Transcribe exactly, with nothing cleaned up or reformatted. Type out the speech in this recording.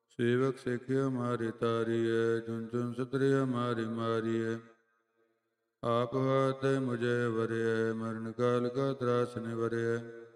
सेवक सिख हमारी तारिय, चुन चुन सतरि हमारी मारिय। आप हाथ मुझे वरिय, मरण काल का त्रास निवरिय।